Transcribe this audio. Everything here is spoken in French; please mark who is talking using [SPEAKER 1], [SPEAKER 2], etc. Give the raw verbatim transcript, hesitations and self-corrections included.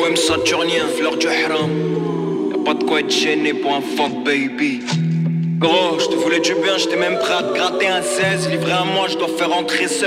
[SPEAKER 1] poème saturnien, fleur du haram. Y'a pas de quoi être gêné pour un fuck baby. Gros, je te voulais du bien, j'étais même prêt à te gratter un seize. Livré à moi, je dois faire entrer seul.